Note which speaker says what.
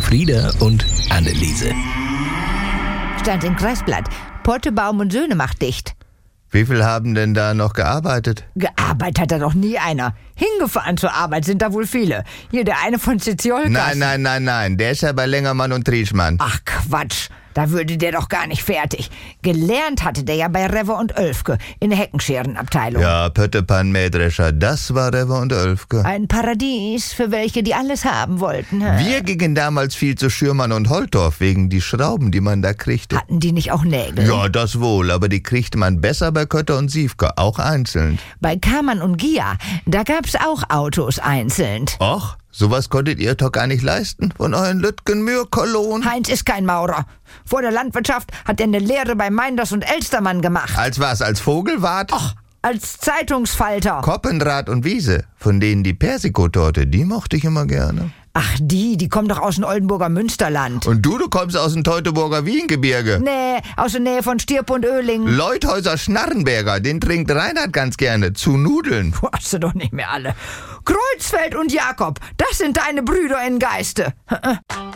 Speaker 1: Frieda und Anneliese.
Speaker 2: Stand im Kreisblatt. Pottebaum und Söhne macht dicht.
Speaker 3: Wie viel haben denn da noch gearbeitet?
Speaker 2: Gearbeitet hat da doch nie einer. Hingefahren zur Arbeit sind da wohl viele. Hier der eine von Ziziolkas.
Speaker 3: Nein. Der ist ja bei Lengermann und Trieschmann.
Speaker 2: Ach Quatsch, da würde der doch gar nicht fertig. Gelernt hatte der ja bei Rever und Oelfke in der Heckenscherenabteilung.
Speaker 3: Ja, Pöttepan Mähdrescher, das war Rever und Oelfke.
Speaker 2: Ein Paradies für welche, die alles haben wollten.
Speaker 3: Wir gingen damals viel zu Schürmann und Holtorf wegen die Schrauben, die man da kriegte.
Speaker 2: Hatten die nicht auch Nägel?
Speaker 3: Ja, das wohl, aber die kriegte man besser bei Kötter und Siefke, auch einzeln.
Speaker 2: Bei Kamann und Gia, da gab's auch Autos einzeln.
Speaker 3: Och, sowas konntet ihr doch gar nicht leisten von euren Lütgen-Mühr-Kolonnen.
Speaker 2: Heinz ist kein Maurer. Vor der Landwirtschaft hat er eine Lehre bei Meinders und Elstermann gemacht.
Speaker 3: Als was, als Vogelwart?
Speaker 2: Och, als Zeitungsfalter.
Speaker 3: Koppenrad und Wiese, von denen die Persikotorte, die mochte ich immer gerne.
Speaker 2: Ach, die kommen doch aus dem Oldenburger Münsterland.
Speaker 3: Und du kommst aus dem Teutoburger Wiengebirge.
Speaker 2: Nee, aus der Nähe von Stirp und Oehling.
Speaker 3: Leuthäuser Schnarrenberger, den trinkt Reinhard ganz gerne, zu Nudeln.
Speaker 2: Du hast du doch nicht mehr alle. Kreuzfeld und Jakob, das sind deine Brüder in Geiste.